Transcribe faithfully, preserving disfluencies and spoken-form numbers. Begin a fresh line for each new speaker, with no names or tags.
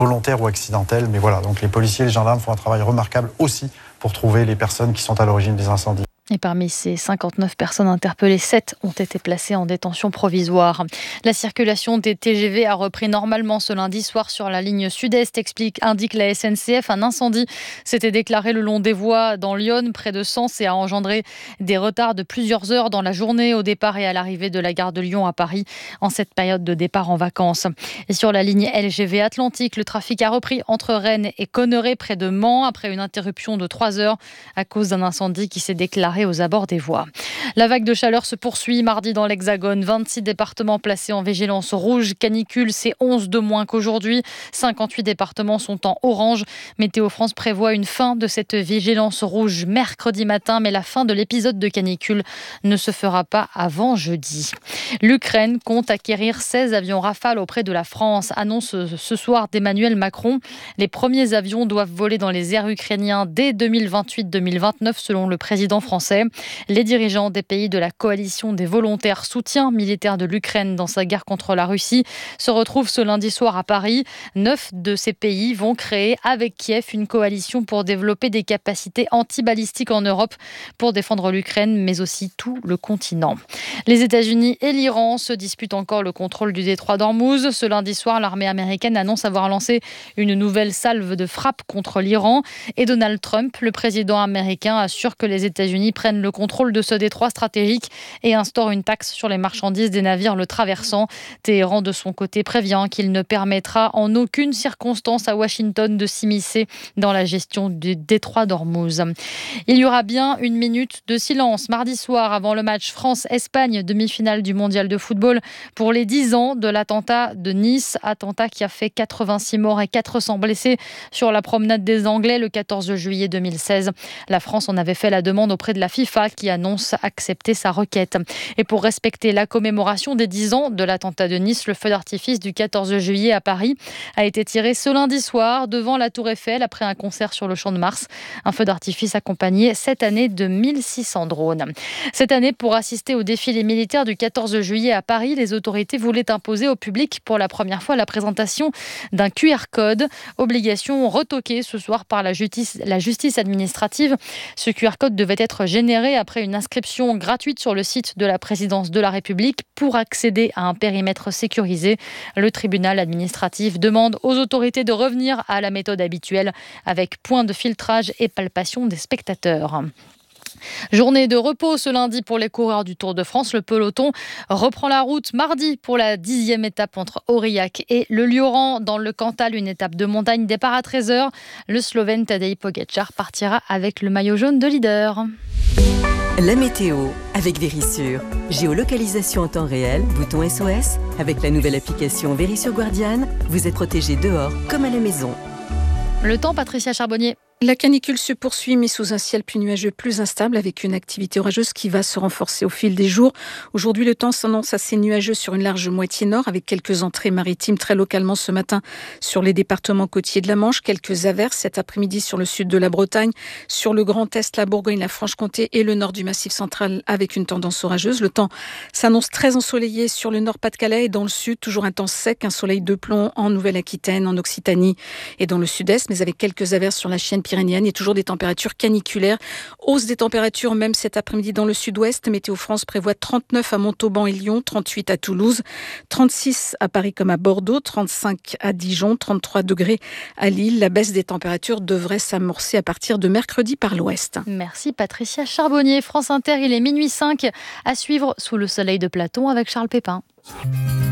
volontaire ou accidentel. Mais voilà, donc les policiers et les gendarmes font un travail remarquable aussi pour trouver les personnes qui sont à l'origine des incendies.
Et parmi ces cinquante-neuf personnes interpellées, sept ont été placées en détention provisoire. La circulation des T G V a repris normalement ce lundi soir sur la ligne sud-est, explique, indique la S N C F. Un incendie s'était déclaré le long des voies dans l'Yonne, près de Sens, et a engendré des retards de plusieurs heures dans la journée au départ et à l'arrivée de la gare de Lyon à Paris en cette période de départ en vacances. Et sur la ligne L G V Atlantique, le trafic a repris entre Rennes et Conneré, près de Mans, après une interruption de trois heures à cause d'un incendie qui s'est déclaré aux abords des voies. La vague de chaleur se poursuit mardi dans l'Hexagone. vingt-six départements placés en vigilance rouge. Canicule, c'est onze de moins qu'aujourd'hui. cinquante-huit départements sont en orange. Météo France prévoit une fin de cette vigilance rouge mercredi matin, mais la fin de l'épisode de canicule ne se fera pas avant jeudi. L'Ukraine compte acquérir seize avions Rafale auprès de la France, annonce ce soir d'Emmanuel Macron. Les premiers avions doivent voler dans les airs ukrainiens dès deux mille vingt-huit deux mille vingt-neuf selon le président français. Les dirigeants des pays de la coalition des volontaires soutien militaire de l'Ukraine dans sa guerre contre la Russie se retrouvent ce lundi soir à Paris. Neuf de ces pays vont créer avec Kiev une coalition pour développer des capacités antibalistiques en Europe pour défendre l'Ukraine, mais aussi tout le continent. Les États-Unis et l'Iran se disputent encore le contrôle du détroit d'Ormuz. Ce lundi soir, l'armée américaine annonce avoir lancé une nouvelle salve de frappe contre l'Iran. Et Donald Trump, le président américain, assure que les États-Unis prennent le contrôle de ce détroit stratégique et instaure une taxe sur les marchandises des navires le traversant. Téhéran, de son côté, prévient qu'il ne permettra en aucune circonstance à Washington de s'immiscer dans la gestion du détroit d'Ormuz. Il y aura bien une minute de silence mardi soir avant le match France-Espagne, demi-finale du mondial de football, pour les dix ans de l'attentat de Nice. Attentat qui a fait quatre-vingt-six morts et quatre cents blessés sur la promenade des Anglais le quatorze juillet deux mille seize. La France en avait fait la demande auprès de la FIFA qui annonce accepter sa requête. Et pour respecter la commémoration des dix ans de l'attentat de Nice, le feu d'artifice du quatorze juillet à Paris a été tiré ce lundi soir devant la Tour Eiffel après un concert sur le Champ de Mars. Un feu d'artifice accompagné cette année de mille six cents drones. Cette année, pour assister au défilé militaire du quatorze juillet à Paris, les autorités voulaient imposer au public pour la première fois la présentation d'un Q R code. Obligation retoquée ce soir par la justice, la justice administrative. Ce Q R code devait être généré après une inscription gratuite sur le site de la présidence de la République pour accéder à un périmètre sécurisé. Le tribunal administratif demande aux autorités de revenir à la méthode habituelle avec point de filtrage et palpation des spectateurs. Journée de repos ce lundi pour les coureurs du Tour de France. Le peloton reprend la route mardi pour la dixième étape entre Aurillac et le Lioran. Dans le Cantal, une étape de montagne, départ à treize heures. Le Slovène Tadej Pogačar partira avec le maillot jaune de leader.
La météo avec Verisure. Géolocalisation en temps réel, bouton S O S. Avec la nouvelle application Verisure Guardian, vous êtes protégé dehors comme à la maison.
Le temps, Patricia Charbonnier.
La canicule se poursuit, mais sous un ciel plus nuageux, plus instable, avec une activité orageuse qui va se renforcer au fil des jours. Aujourd'hui, le temps s'annonce assez nuageux sur une large moitié nord, avec quelques entrées maritimes très localement ce matin sur les départements côtiers de la Manche. Quelques averses cet après-midi sur le sud de la Bretagne, sur le Grand Est, la Bourgogne, la Franche-Comté et le nord du Massif central, avec une tendance orageuse. Le temps s'annonce très ensoleillé sur le nord Pas-de-Calais et dans le sud, toujours un temps sec, un soleil de plomb en Nouvelle-Aquitaine, en Occitanie et dans le sud-est, mais avec quelques averses sur la Chienne pyrénéenne et toujours des températures caniculaires. Hausse des températures même cet après-midi dans le sud-ouest. Météo France prévoit trente-neuf à Montauban et Lyon, trente-huit à Toulouse, trente-six à Paris comme à Bordeaux, trente-cinq à Dijon, trente-trois degrés à Lille. La baisse des températures devrait s'amorcer à partir de mercredi par l'ouest.
Merci Patricia Charbonnier. France Inter, il est minuit cinq à suivre sous le soleil de Platon avec Charles Pépin.